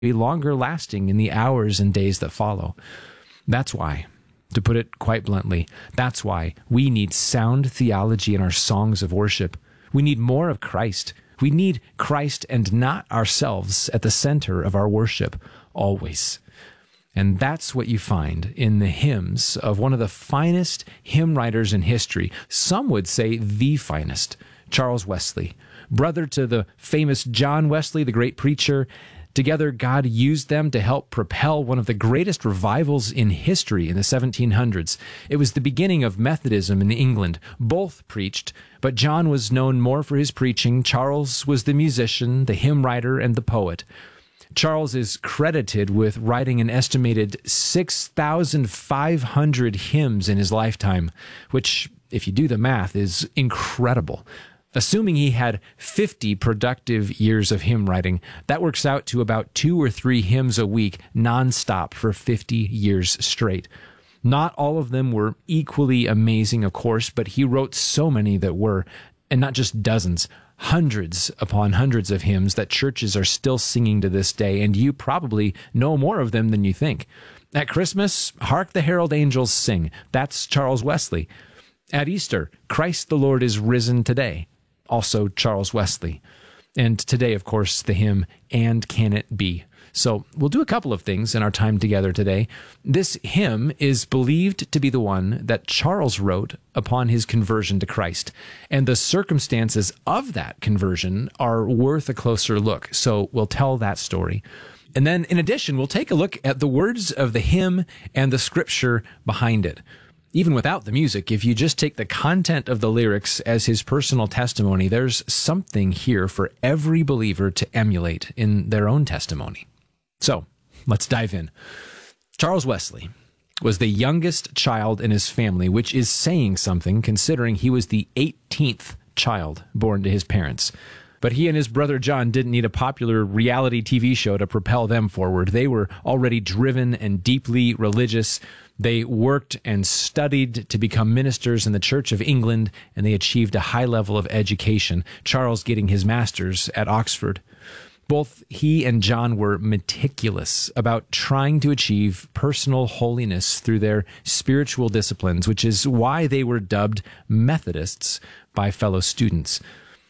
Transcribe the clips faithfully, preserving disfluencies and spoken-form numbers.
be longer lasting in the hours and days that follow. That's why, to put it quite bluntly, that's why we need sound theology in our songs of worship. We need more of Christ. We need Christ and not ourselves at the center of our worship, always. And that's what you find in the hymns of one of the finest hymn writers in history. Some would say the finest, Charles Wesley. Brother to the famous John Wesley, the great preacher. Together, God used them to help propel one of the greatest revivals in history in the seventeen hundreds. It was the beginning of Methodism in England. Both preached, but John was known more for his preaching. Charles was the musician, the hymn writer, and the poet. Charles is credited with writing an estimated six thousand five hundred hymns in his lifetime, which, if you do the math, is incredible. Assuming he had fifty productive years of hymn writing, that works out to about two or three hymns a week, nonstop for fifty years straight. Not all of them were equally amazing, of course, but he wrote so many that were, and not just dozens, hundreds upon hundreds of hymns that churches are still singing to this day, and you probably know more of them than you think. At Christmas, Hark the Herald Angels Sing. That's Charles Wesley. At Easter, Christ the Lord is risen today. Also Charles Wesley. And today, of course, the hymn, And Can It Be? So we'll do a couple of things in our time together today. This hymn is believed to be the one that Charles wrote upon his conversion to Christ. And the circumstances of that conversion are worth a closer look. So we'll tell that story. And then in addition, we'll take a look at the words of the hymn and the scripture behind it. Even without the music, if you just take the content of the lyrics as his personal testimony, there's something here for every believer to emulate in their own testimony. So, let's dive in. Charles Wesley was the youngest child in his family, which is saying something considering he was the eighteenth child born to his parents. But he and his brother John didn't need a popular reality T V show to propel them forward. They were already driven and deeply religious. They worked and studied to become ministers in the Church of England, and they achieved a high level of education, Charles getting his master's at Oxford. Both he and John were meticulous about trying to achieve personal holiness through their spiritual disciplines, which is why they were dubbed Methodists by fellow students.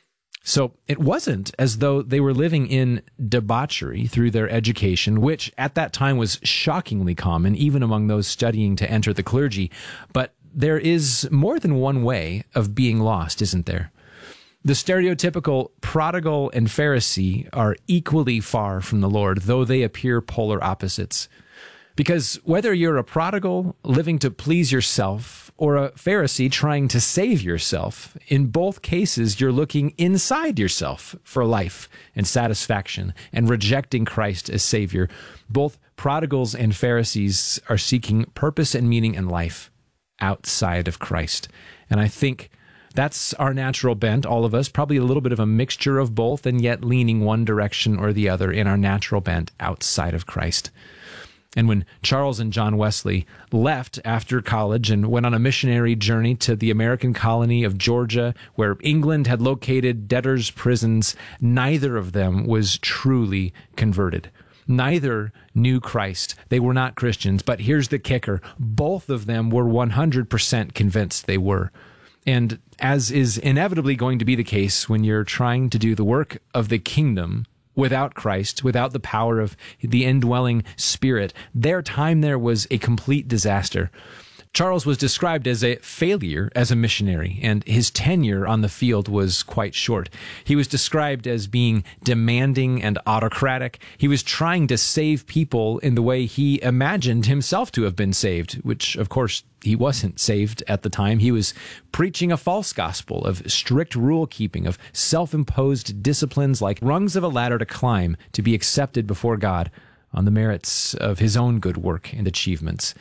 So it wasn't as though they were living in debauchery through their education, which at that time was shockingly common, even among those studying to enter the clergy. But there is more than one way of being lost, isn't there? The stereotypical prodigal and Pharisee are equally far from the Lord, though they appear polar opposites. Because whether you're a prodigal living to please yourself or a Pharisee trying to save yourself, in both cases you're looking inside yourself for life and satisfaction and rejecting Christ as Savior. Both prodigals and Pharisees are seeking purpose and meaning in life outside of Christ. And I think that's our natural bent, all of us, probably a little bit of a mixture of both, and yet leaning one direction or the other in our natural bent outside of Christ. And when Charles and John Wesley left after college and went on a missionary journey to the American colony of Georgia, where England had located debtors' prisons, neither of them was truly converted. Neither knew Christ. They were not Christians. But here's the kicker. Both of them were one hundred percent convinced they were. And as is inevitably going to be the case when you're trying to do the work of the kingdom without Christ, without the power of the indwelling Spirit, their time there was a complete disaster. Charles was described as a failure as a missionary, and his tenure on the field was quite short. He was described as being demanding and autocratic. He was trying to save people in the way he imagined himself to have been saved, which, of course, he wasn't saved at the time. He was preaching a false gospel of strict rule keeping, of self-imposed disciplines like rungs of a ladder to climb to be accepted before God on the merits of his own good work and achievements.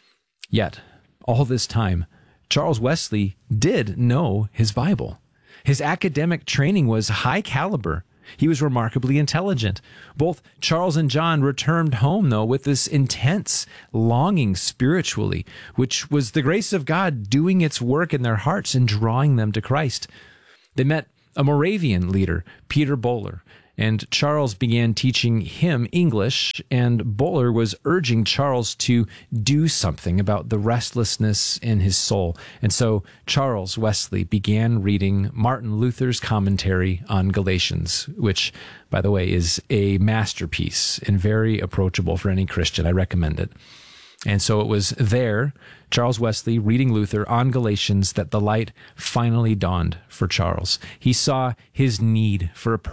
Yet, all this time, Charles Wesley did know his Bible. His academic training was high caliber. He was remarkably intelligent. Both Charles and John returned home, though, with this intense longing spiritually, which was the grace of God doing its work in their hearts and drawing them to Christ. They met a Moravian leader, Peter Böhler, And Charles began teaching him English, and Bowler was urging Charles to do something about the restlessness in his soul. And so Charles Wesley began reading Martin Luther's commentary on Galatians, which, by the way, is a masterpiece and very approachable for any Christian. I recommend it. And so it was there, Charles Wesley reading Luther on Galatians, that the light finally dawned for Charles. He saw his need for a